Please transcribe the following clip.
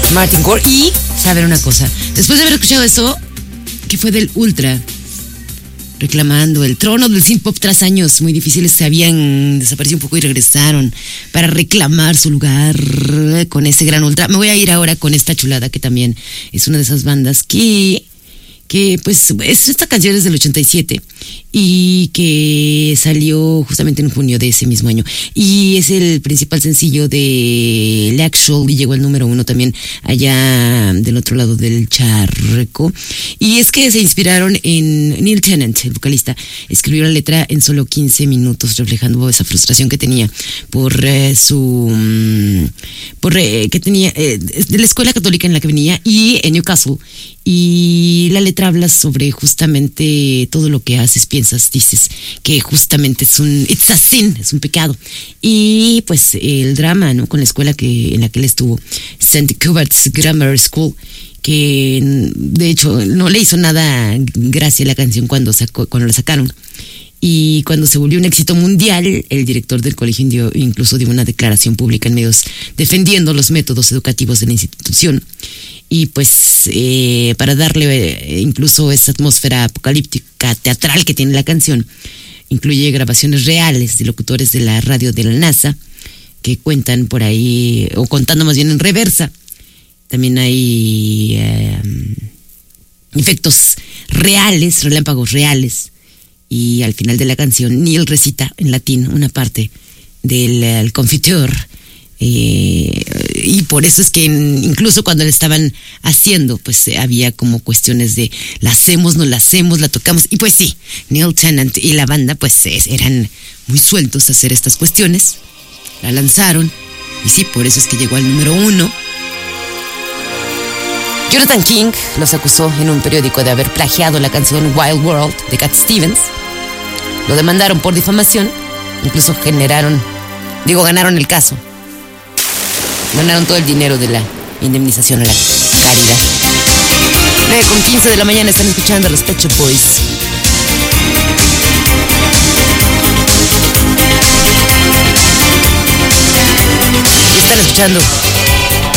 Martin Gore. Y saber una cosa, después de haber escuchado eso, que fue del Ultra, reclamando el trono del synth pop tras años muy difíciles, se habían desaparecido un poco y regresaron para reclamar su lugar con ese gran Ultra. Me voy a ir ahora con esta chulada que también es una de esas bandas que pues esta canción es del 87 y que salió justamente en junio de ese mismo año y es el principal sencillo de The Actual y llegó al número 1 también allá del otro lado del charco. Y es que se inspiraron en Neil Tennant, el vocalista, escribió la letra en solo 15 minutos reflejando esa frustración que tenía por que tenía de la escuela católica en la que venía y en Newcastle. Y la letra habla sobre justamente todo lo que haces, piensas, dices, que justamente it's a sin, es un pecado. Y pues el drama, ¿no? Con la escuela en la que él estuvo, St. Cubert's Grammar School, que de hecho no le hizo nada gracia la canción cuando la sacaron. Y cuando se volvió un éxito mundial, el director del colegio incluso dio una declaración pública en medios defendiendo los métodos educativos de la institución. Y pues para darle incluso esa atmósfera apocalíptica teatral que tiene la canción, incluye grabaciones reales de locutores de la radio de la NASA que cuentan por ahí, o contando más bien en reversa. También hay efectos reales, relámpagos reales. Y al final de la canción, Neil recita en latín una parte del Confiteur. Y por eso es que incluso cuando la estaban haciendo, pues había como cuestiones de la hacemos, no la hacemos, la tocamos. Y pues sí, Neil Tennant y la banda pues eran muy sueltos a hacer estas cuestiones. La lanzaron y sí, por eso es que llegó al número 1. Jonathan King los acusó en un periódico de haber plagiado la canción Wild World de Cat Stevens. Lo demandaron por difamación. Incluso ganaron el caso. Ganaron todo el dinero de la indemnización a la caridad. 9:15 de la mañana están escuchando a los Pet Shop Boys. Y están escuchando